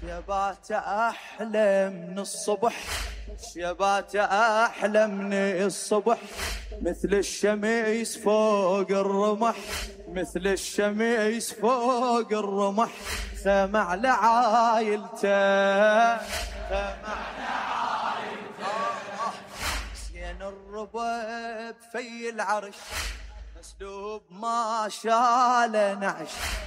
شيبات أحلى من الصبح، شيبات أحلى من الصبح، مثل الشمس فوق الرمح، مثل الشمس فوق الرمح. سمع لعايلته، سمع لعايلته، سين الربب في العرش، مسلوب ما شال نعش،